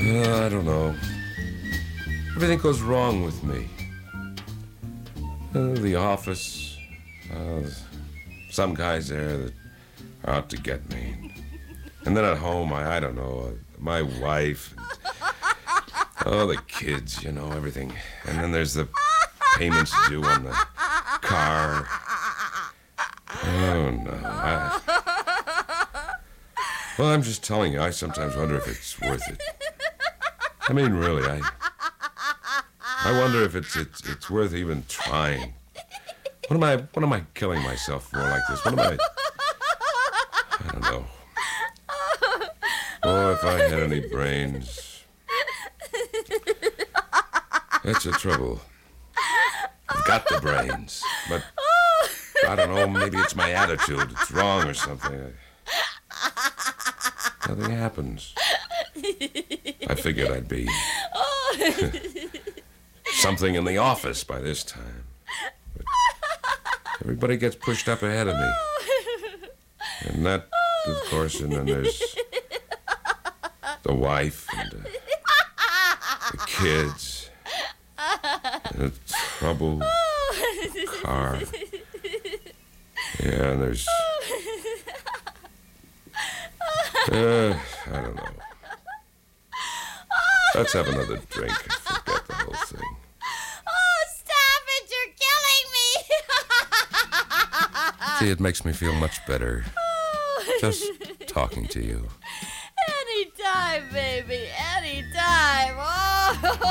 I don't know. Everything goes wrong with me. The office. Some guys there that are out to get me. And then at home, I don't know, my wife. The kids, everything. And then there's the payments due on the car. Oh, no. Well, I'm just telling you, I sometimes wonder if it's worth it. I mean, really, I wonder if it's worth even trying. What am I killing myself for like this? I don't know. Oh, if I had any brains. That's the trouble. I've got the brains, but I don't know, maybe it's my attitude. It's wrong or something. Nothing happens. I figured I'd be something in the office by this time. But everybody gets pushed up ahead of me. And that, of course, and then there's the wife and the kids and the troubled car. Yeah, and there's... I don't know. Let's have another drink and forget the whole thing. Oh, stop it! You're killing me! See, it makes me feel much better just talking to you. Anytime, baby, anytime. Oh.